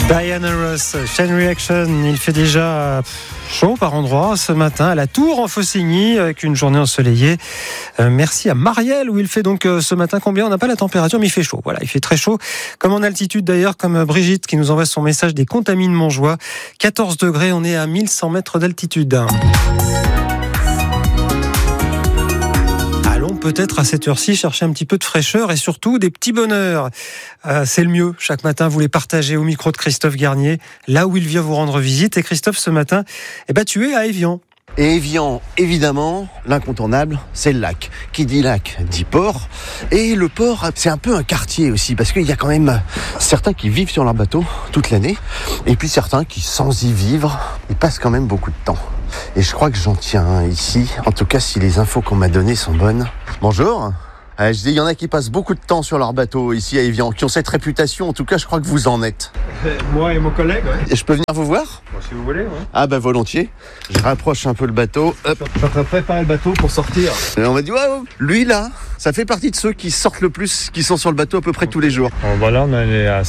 Diana Ross, Chain Reaction, il fait déjà chaud par endroits ce matin à la Tour en Faucigny avec une journée ensoleillée. Merci à Marielle où il fait donc ce matin combien ? On n'a pas la température mais il fait chaud. Voilà, il fait très chaud. Comme en altitude d'ailleurs, comme Brigitte qui nous envoie son message des Contamines Montjoie. 14 degrés, on est à 1100 mètres d'altitude. Peut-être à cette heure-ci chercher un petit peu de fraîcheur et surtout des petits bonheurs. C'est le mieux. Chaque matin, vous les partagez au micro de Christophe Garnier, là où il vient vous rendre visite. Et Christophe, ce matin, tu es à Évian. Et Évian, évidemment, l'incontournable, c'est le lac. Qui dit lac, dit port. Et le port, c'est un peu un quartier aussi, parce qu'il y a quand même certains qui vivent sur leur bateau toute l'année, et puis certains qui, sans y vivre, ils passent quand même beaucoup de temps. Et je crois que j'en tiens un ici, en tout cas si les infos qu'on m'a données sont bonnes. Bonjour. Je dis, il y en a qui passent beaucoup de temps sur leur bateau ici à Évian, qui ont cette réputation, en tout cas je crois que vous en êtes. Moi et mon collègue, ouais. Et je peux venir vous voir ? Bon, si vous voulez, ouais. Ah bah volontiers. Je rapproche un peu le bateau. Hop. Je suis en train de préparer le bateau pour sortir. Et on m'a dit, ouais, lui là, ça fait partie de ceux qui sortent le plus, qui sont sur le bateau à peu près tous les jours. Bon, voilà, on est à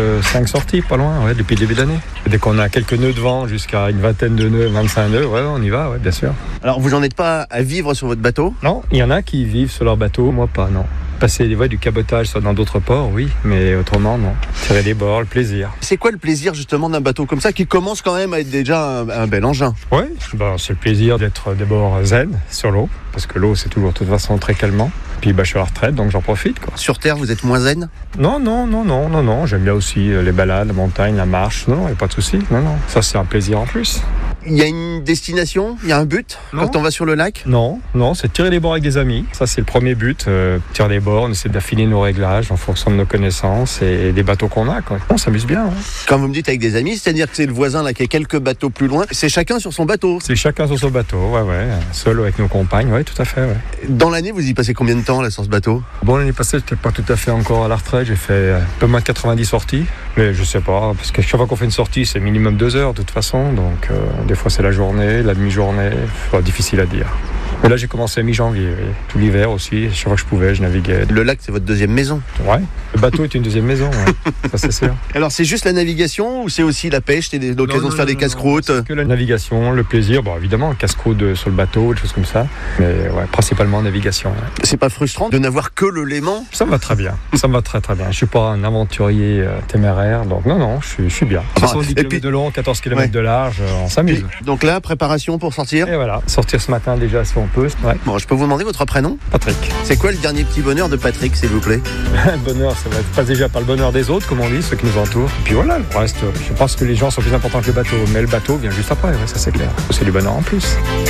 55 sorties, pas loin, ouais, depuis le début de l'année. Dès qu'on a quelques nœuds de vent jusqu'à une vingtaine de nœuds, 25 nœuds, ouais, on y va, ouais, bien sûr. Alors vous n'en êtes pas à vivre sur votre bateau ? Non, il y en a qui vivent sur leur bateau, moi pas, non. Passer du cabotage dans d'autres ports, oui, mais autrement, non. Tirer des bords, le plaisir. C'est quoi le plaisir justement d'un bateau comme ça qui commence quand même à être déjà un bel engin ? Oui, c'est le plaisir d'être d'abord zen sur l'eau, parce que l'eau c'est toujours de toute façon très calmant. Puis je suis à la retraite, donc j'en profite, quoi. Sur Terre, vous êtes moins zen ? Non, j'aime bien aussi les balades, la montagne, la marche, non, il n'y a pas de souci, non, ça c'est un plaisir en plus. Il y a une destination, il y a un but quand on va sur le lac ? Non, c'est tirer les bords avec des amis. Ça, c'est le premier but. Tirer les bords, on essaie d'affiner nos réglages en fonction de nos connaissances et des bateaux qu'on a, quoi. On s'amuse bien. Hein. Quand vous me dites avec des amis, c'est-à-dire que c'est le voisin là qui a quelques bateaux plus loin, c'est chacun sur son bateau ? C'est chacun sur son bateau, ouais. Seul avec nos compagnes, ouais, tout à fait, ouais. Dans l'année, vous y passez combien de temps là sur ce bateau ? Bon, l'année passée, j'étais pas tout à fait encore à la retraite. J'ai fait un peu moins de 90 sorties. Mais je sais pas, parce que chaque fois qu'on fait une sortie, c'est minimum 2 heures de toute façon. Donc, des fois, c'est la journée, la demi-journée, difficile à dire. Mais là, j'ai commencé mi-janvier, oui. Tout l'hiver aussi. Chaque fois que je pouvais, je naviguais. Le lac, c'est votre deuxième maison ? Ouais, le bateau est une deuxième maison, ouais. Ça c'est sûr. Alors, c'est juste la navigation ou c'est aussi la pêche, et l'occasion de faire des casse-croûtes ? C'est que la navigation, le plaisir, évidemment, casse-croûte sur le bateau, des choses comme ça. Mais ouais, principalement navigation. Ouais. C'est pas frustrant de n'avoir que le Léman ? Ça me va très bien. Ça me va très très bien. Je suis pas un aventurier téméraire, donc non, je suis bien. 70 km de long, 14 km de large, on s'amuse. Donc là, préparation pour sortir ? Et voilà, sortir ce matin déjà si on peut. Ouais. Bon, je peux vous demander votre prénom ? Patrick. C'est quoi le dernier petit bonheur de Patrick, s'il vous plaît ? Le bonheur, ça va être pas déjà par le bonheur des autres, comme on dit, ceux qui nous entourent. Et puis voilà, le reste, je pense que les gens sont plus importants que le bateau, mais le bateau vient juste après, ouais, ça c'est clair. C'est du bonheur en plus.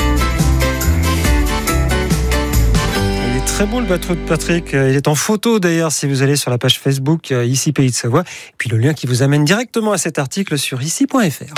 Il est très beau le bateau de Patrick, il est en photo d'ailleurs si vous allez sur la page Facebook Ici Pays de Savoie, et puis le lien qui vous amène directement à cet article sur ici.fr.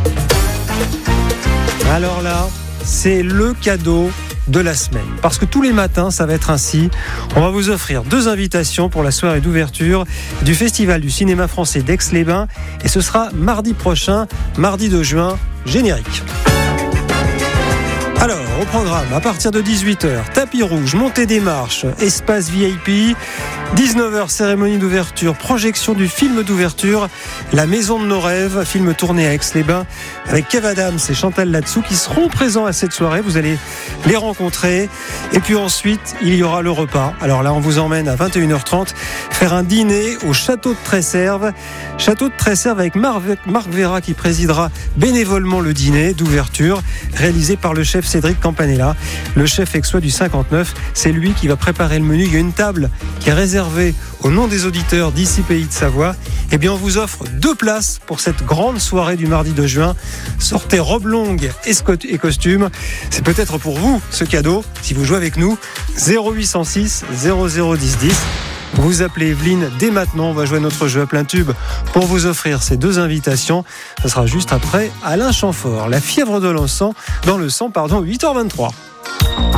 Alors là, c'est le cadeau de la semaine. Parce que tous les matins, ça va être ainsi. On va vous offrir 2 invitations pour la soirée d'ouverture du Festival du cinéma français d'Aix-les-Bains. Et ce sera mardi prochain, mardi 2 juin, générique. Alors, au programme, à partir de 18h, tapis rouge, montée des marches, espace VIP, 19h, cérémonie d'ouverture, projection du film d'ouverture, La Maison de nos rêves, film tourné à Aix-les-Bains, avec Kev Adams et Chantal Latsou qui seront présents à cette soirée, vous allez les rencontrer. Et puis ensuite, il y aura le repas. Alors là, on vous emmène à 21h30 faire un dîner au Château de Tresserve. Château de Tresserve avec Marc Vera qui présidera bénévolement le dîner d'ouverture, réalisé par le chef Cédric Campanella, le chef aixois du 59. C'est lui qui va préparer le menu. Il y a une table qui est réservée au nom des auditeurs d'Ici Pays de Savoie. Eh bien, on vous offre 2 places pour cette grande soirée du mardi 2 juin. Sortez robe longue et costume. C'est peut-être pour vous ce cadeau, si vous jouez avec nous. 0806 0010 10. Vous appelez Evelyne dès maintenant. On va jouer notre jeu à plein tube pour vous offrir ces 2 invitations. Ce sera juste après Alain Chamfort. La fièvre de l'encens, dans le sang, 8h23.